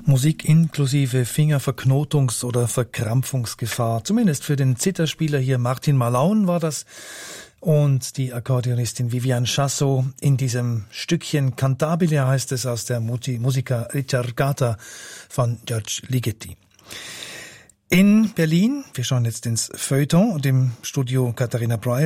Musik inklusive Fingerverknotungs- oder Verkrampfungsgefahr. Zumindest für den Zitherspieler hier Martin Malaun war das. Und die Akkordeonistin Viviane Chassot in diesem Stückchen Cantabile heißt es aus der Musica Ricercata von George Ligeti. In Berlin, wir schauen jetzt ins Feuilleton und im Studio Katharina Breyer.